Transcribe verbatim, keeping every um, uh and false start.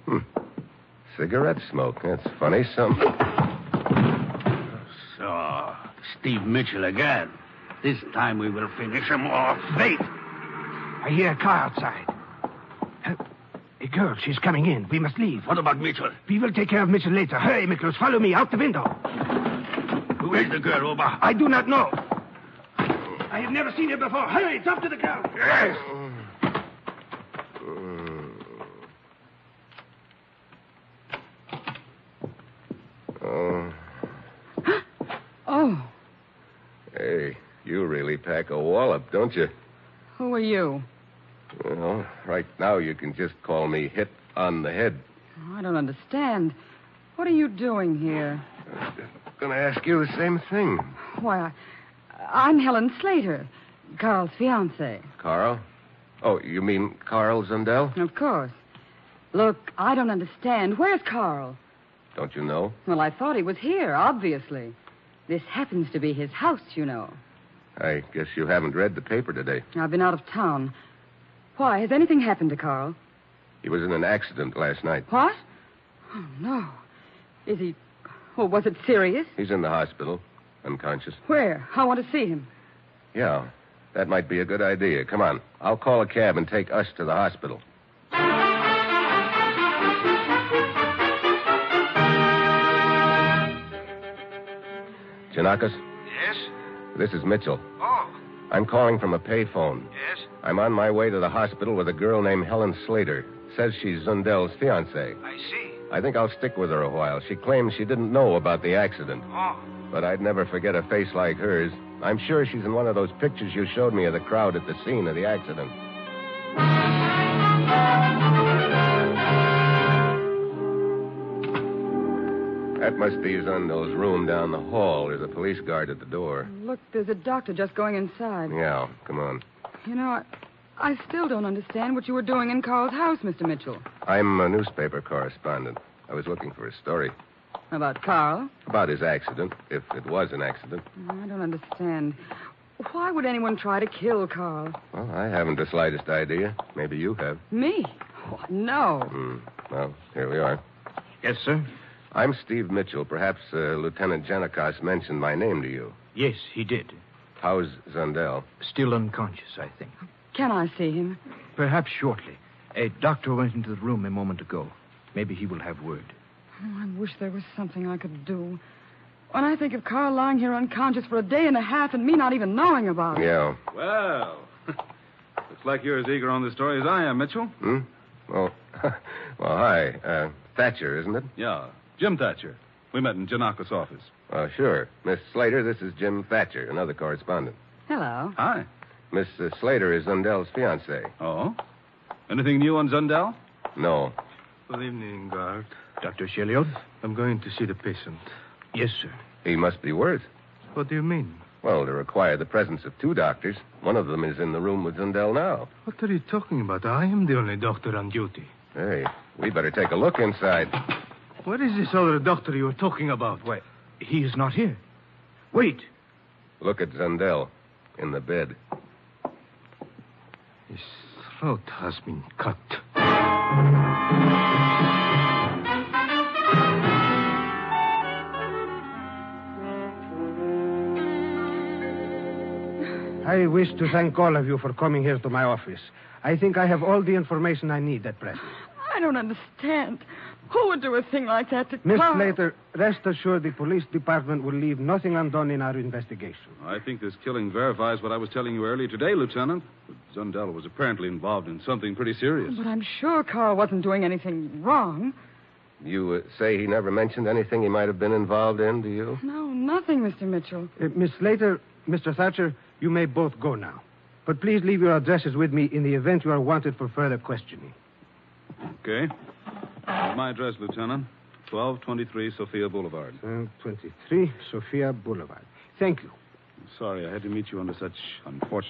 Hmm. Cigarette smoke. That's funny. Some... So, Steve Mitchell again. This time we will finish him off. Wait. I hear a car outside. Uh, a girl, she's coming in. We must leave. What about Mitchell? We will take care of Mitchell later. Hurry, Miklos. Follow me out the window. Who is the girl, Oba? I do not know. I have never seen her before. Hurry, drop to the ground. Yes. Oh. Oh. Hey, you really pack a wallop, don't you? Who are you? Well, right now you can just call me Hit on the Head. Oh, I don't understand. What are you doing here? I'm going to ask you the same thing. Why, I, I'm Helen Slater, Carl's fiancée. Carl? Oh, you mean Carl Zundel? Of course. Look, I don't understand. Where's Carl? Don't you know? Well, I thought he was here, obviously. This happens to be his house, you know. I guess you haven't read the paper today. I've been out of town. Why, has anything happened to Carl? He was in an accident last night. What? Oh, no. Is he... Oh, was it serious? He's in the hospital, unconscious. Where? I want to see him. Yeah, that might be a good idea. Come on. I'll call a cab and take us to the hospital. Janakis? Yes? This is Mitchell. Oh, I'm calling from a payphone. yes? I'm on my way to the hospital with a girl named Helen Slater. Says she's Zundel's fiancée. I see. I think I'll stick with her a while. She claims she didn't know about the accident. Oh, But I'd never forget a face like hers. I'm sure she's in one of those pictures you showed me of the crowd at the scene of the accident. That must be Zundel's room down the hall. There's a police guard at the door. Look, there's a doctor just going inside. Yeah, come on. You know, I, I still don't understand what you were doing in Carl's house, Mister Mitchell. I'm a newspaper correspondent. I was looking for a story About Carl? about his accident, if it was an accident. I don't understand. Why would anyone try to kill Carl? Well, I haven't the slightest idea. Maybe you have. Me? Oh, no. Hmm. Well, here we are. Yes, sir? I'm Steve Mitchell. Perhaps uh, Lieutenant Janikos mentioned my name to you. Yes, he did. How's Zundel? Still unconscious, I think. Can I see him? Perhaps shortly. A doctor went into the room a moment ago. Maybe he will have word. Oh, I wish there was something I could do. When I think of Carl lying here unconscious for a day and a half and me not even knowing about it. Yeah. well. Looks like you're as eager on the story as I am, Mitchell. Hmm? Oh, well, hi. Uh, Thatcher, isn't it? Yeah, Jim Thatcher. We met in Janakos' office. Uh, sure. Miss Slater, this is Jim Thatcher, another correspondent. Hello. Hi. Miss uh, Slater is Zundel's fiancée. Oh? Anything new on Zundel? No. Good evening, guard. Doctor Sheliot? I'm going to see the patient. Yes, sir. He must be worse. What do you mean? Well, to require the presence of two doctors. One of them is in the room with Zundel now. What are you talking about? I am the only doctor on duty. Hey, we better take a look inside. What is this other doctor you were talking about? Why, he is not here. Wait. Look at Zundel in the bed. His throat has been cut. I wish to thank all of you for coming here to my office. I think I have all the information I need at present. I don't understand. Who would do a thing like that to Miss Carl? Slater, rest assured the police department will leave nothing undone in our investigation. I think this killing verifies what I was telling you earlier today, Lieutenant. Zundel was apparently involved in something pretty serious. But I'm sure Carl wasn't doing anything wrong. You uh, say he never mentioned anything he might have been involved in, do you? No, nothing, Mister Mitchell. Uh, Miss Slater, Mister Thatcher, you may both go now. But please leave your addresses with me in the event you are wanted for further questioning. Okay. My address, Lieutenant. twelve twenty-three Sophia Boulevard. Uh, twenty-three Sophia Boulevard. Thank you. Sorry I had to meet you under such unfortunate